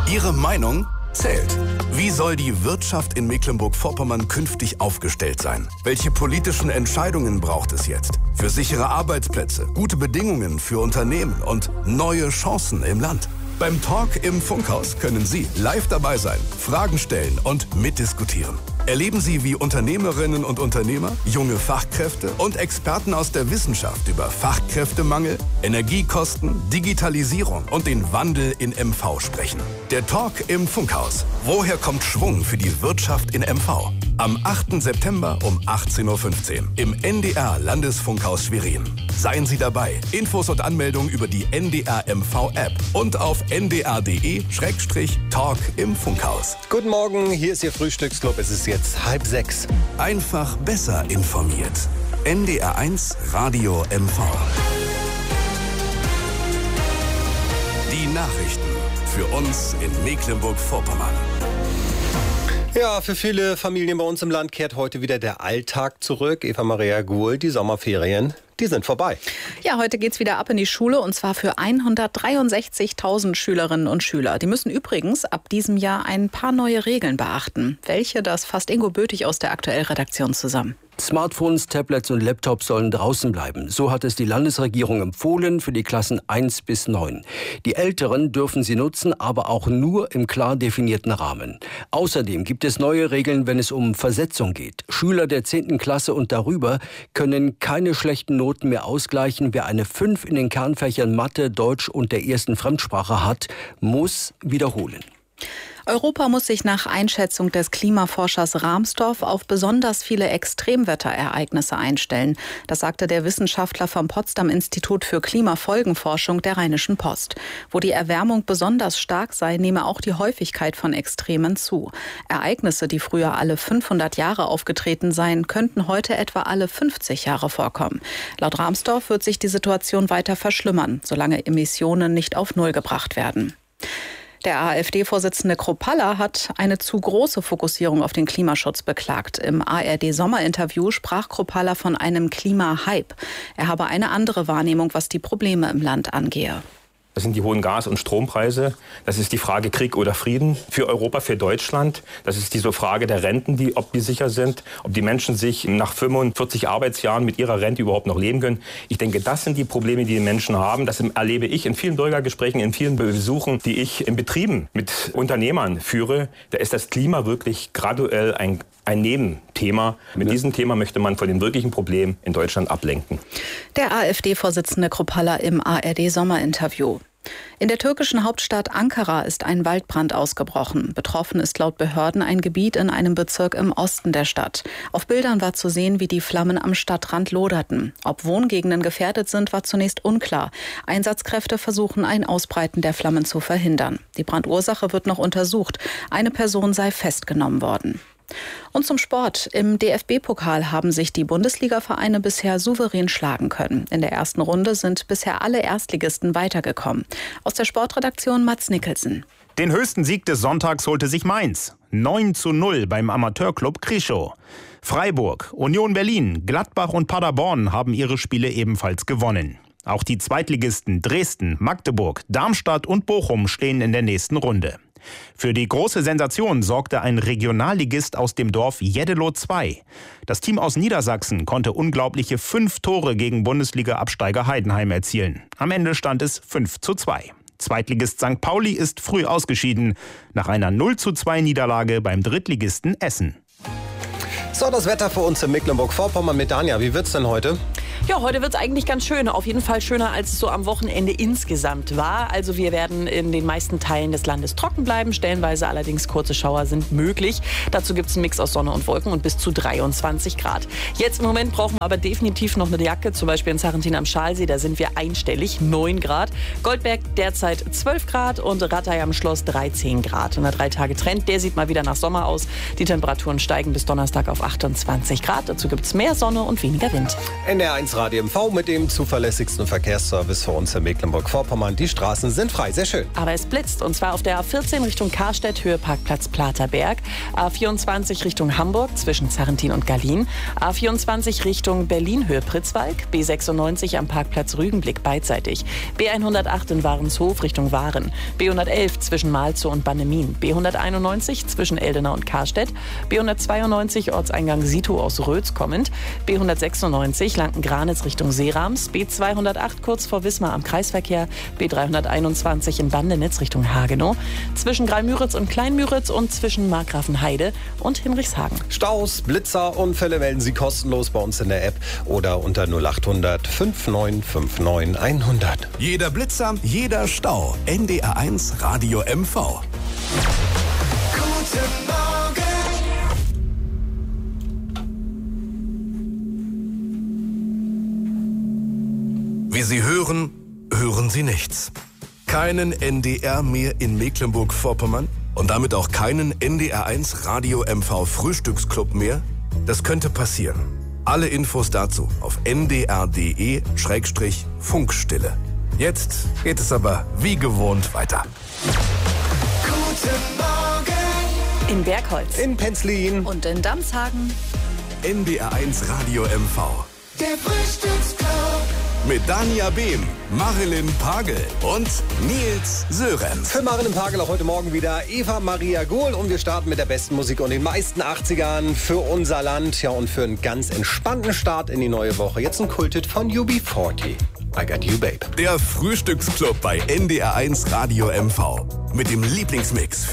Ihre Meinung zählt. Wie soll die Wirtschaft in Mecklenburg-Vorpommern künftig aufgestellt sein? Welche politischen Entscheidungen braucht es jetzt? Für sichere Arbeitsplätze, gute Bedingungen für Unternehmen und neue Chancen im Land. Beim Talk im Funkhaus können Sie live dabei sein, Fragen stellen und mitdiskutieren. Erleben Sie, wie Unternehmerinnen und Unternehmer, junge Fachkräfte und Experten aus der Wissenschaft über Fachkräftemangel, Energiekosten, Digitalisierung und den Wandel in MV sprechen. Der Talk im Funkhaus. Woher kommt Schwung für die Wirtschaft in MV? Am 8. September um 18.15 Uhr im NDR Landesfunkhaus Schwerin. Seien Sie dabei. Infos und Anmeldungen über die NDR MV App und auf ndr.de/Talk im Funkhaus. Guten Morgen, hier ist Ihr Frühstücksclub. Es ist jetzt 5:30. Einfach besser informiert. NDR1 Radio MV. Die Nachrichten für uns in Mecklenburg-Vorpommern. Ja, für viele Familien bei uns im Land kehrt heute wieder der Alltag zurück. Eva-Maria Guhl, die Sommerferien, die sind vorbei. Ja, heute geht's wieder ab in die Schule und zwar für 163.000 Schülerinnen und Schüler. Die müssen übrigens ab diesem Jahr ein paar neue Regeln beachten. Welche, das fasst Ingo Bötig aus der Aktuell-Redaktion zusammen. Smartphones, Tablets und Laptops sollen draußen bleiben. So hat es die Landesregierung empfohlen für die Klassen 1 bis 9. Die Älteren dürfen sie nutzen, aber auch nur im klar definierten Rahmen. Außerdem gibt es neue Regeln, wenn es um Versetzung geht. Schüler der 10. Klasse und darüber können keine schlechten Noten mehr ausgleichen. Wer eine 5 in den Kernfächern Mathe, Deutsch und der ersten Fremdsprache hat, muss wiederholen. Europa muss sich nach Einschätzung des Klimaforschers Rahmstorff auf besonders viele Extremwetterereignisse einstellen. Das sagte der Wissenschaftler vom Potsdam-Institut für Klimafolgenforschung der Rheinischen Post. Wo die Erwärmung besonders stark sei, nehme auch die Häufigkeit von Extremen zu. Ereignisse, die früher alle 500 Jahre aufgetreten seien, könnten heute etwa alle 50 Jahre vorkommen. Laut Rahmstorff wird sich die Situation weiter verschlimmern, solange Emissionen nicht auf Null gebracht werden. Der AfD-Vorsitzende Kropalla hat eine zu große Fokussierung auf den Klimaschutz beklagt. Im ARD-Sommerinterview sprach Kropalla von einem Klimahype. Er habe eine andere Wahrnehmung, was die Probleme im Land angehe. Das sind die hohen Gas- und Strompreise. Das ist die Frage Krieg oder Frieden für Europa, für Deutschland. Das ist diese Frage der Renten, ob die sicher sind, ob die Menschen sich nach 45 Arbeitsjahren mit ihrer Rente überhaupt noch leben können. Ich denke, das sind die Probleme, die Menschen haben. Das erlebe ich in vielen Bürgergesprächen, in vielen Besuchen, die ich in Betrieben mit Unternehmern führe. Da ist das Klima wirklich graduell ein Nebenthema. Mit diesem Thema möchte man von den wirklichen Problemen in Deutschland ablenken. Der AfD-Vorsitzende Kropalla im ARD-Sommerinterview. In der türkischen Hauptstadt Ankara ist ein Waldbrand ausgebrochen. Betroffen ist laut Behörden ein Gebiet in einem Bezirk im Osten der Stadt. Auf Bildern war zu sehen, wie die Flammen am Stadtrand loderten. Ob Wohngegenden gefährdet sind, war zunächst unklar. Einsatzkräfte versuchen, ein Ausbreiten der Flammen zu verhindern. Die Brandursache wird noch untersucht. Eine Person sei festgenommen worden. Und zum Sport. Im DFB-Pokal haben sich die Bundesliga-Vereine bisher souverän schlagen können. In der ersten Runde sind bisher alle Erstligisten weitergekommen. Aus der Sportredaktion Mats Nicholson. Den höchsten Sieg des Sonntags holte sich Mainz. 9:0 beim Amateurclub Krischow. Freiburg, Union Berlin, Gladbach und Paderborn haben ihre Spiele ebenfalls gewonnen. Auch die Zweitligisten Dresden, Magdeburg, Darmstadt und Bochum stehen in der nächsten Runde. Für die große Sensation sorgte ein Regionalligist aus dem Dorf Jeddelo 2. Das Team aus Niedersachsen konnte unglaubliche 5 Tore gegen Bundesliga-Absteiger Heidenheim erzielen. Am Ende stand es 5:2. Zweitligist St. Pauli ist früh ausgeschieden, nach einer 0:2 Niederlage beim Drittligisten Essen. So, das Wetter für uns in Mecklenburg-Vorpommern mit Danja. Wie wird's denn heute? Ja, heute wird es eigentlich ganz schön. Auf jeden Fall schöner, als es so am Wochenende insgesamt war. Also wir werden in den meisten Teilen des Landes trocken bleiben. Stellenweise allerdings kurze Schauer sind möglich. Dazu gibt es einen Mix aus Sonne und Wolken und bis zu 23 Grad. Jetzt im Moment brauchen wir aber definitiv noch eine Jacke. Zum Beispiel in Sarrentin am Schalsee, da sind wir einstellig, 9 Grad. Goldberg derzeit 12 Grad und Rattay am Schloss 13 Grad. Und der 3-Tage-Trend, der sieht mal wieder nach Sommer aus. Die Temperaturen steigen bis Donnerstag auf 28 Grad. Dazu gibt es mehr Sonne und weniger Wind. NDR1 NDR1 Radio MV mit dem zuverlässigsten Verkehrsservice für uns in Mecklenburg-Vorpommern. Die Straßen sind frei, sehr schön. Aber es blitzt, und zwar auf der A14 Richtung Karstedt, Höhe Parkplatz Platerberg, A24 Richtung Hamburg zwischen Zarrentin und Gallien, A24 Richtung Berlin, Höhe Pritzwalk, B96 am Parkplatz Rügenblick beidseitig, B108 in Warenshof Richtung Waren, B111 zwischen Malzow und Bannemin, B191 zwischen Eldena und Karstedt, B192 Ortseingang Sito aus Rötz kommend, B196 Lanken-Granitz Richtung Seerams, B208 kurz vor Wismar am Kreisverkehr, B321 in Bandenitz Richtung Hagenow, zwischen Greimüritz und Kleinmüritz und zwischen Markgrafenheide und Hinrichshagen. Staus, Blitzer, Unfälle melden Sie kostenlos bei uns in der App oder unter 0800 5959 100. Jeder Blitzer, jeder Stau. NDR1 Radio MV. Guten Morgen. Wie Sie hören, hören Sie nichts. Keinen NDR mehr in Mecklenburg-Vorpommern und damit auch keinen NDR1 Radio MV Frühstücksclub mehr? Das könnte passieren. Alle Infos dazu auf ndr.de/Funkstille. Jetzt geht es aber wie gewohnt weiter. Guten Morgen. In Bergholz, In Penzlin Und in Damshagen. NDR1 Radio MV. Der Frühstücksclub. Mit Dania Behm, Marilyn Pagel und Nils Sörenz. Für Marilyn Pagel auch heute Morgen wieder Eva Maria Gohl. Und wir starten mit der besten Musik und den meisten 80ern für unser Land. Ja, und für einen ganz entspannten Start in die neue Woche. Jetzt ein Kulthit von UB40. I Got You, Babe. Der Frühstücksclub bei NDR1 Radio MV. Mit dem Lieblingsmix für